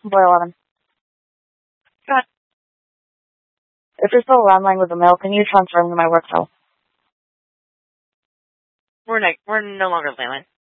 Boy 11. Go ahead. If you're still a landline with the mail, can you transfer me to my work cell? We're no longer landline.